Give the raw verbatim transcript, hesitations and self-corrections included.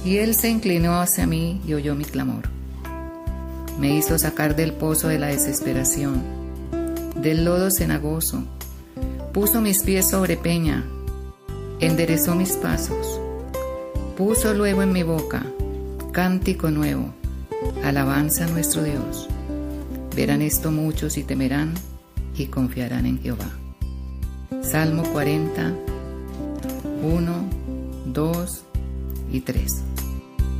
Y él se inclinó hacia mí y oyó mi clamor. Me hizo sacar del pozo de la desesperación, del lodo cenagoso. Puso mis pies sobre peña, enderezó mis pasos. Puso luego en mi boca cántico nuevo, alabanza a nuestro Dios. Verán esto muchos y temerán y confiarán en Jehová. Salmo cuarenta, uno, dos y tres.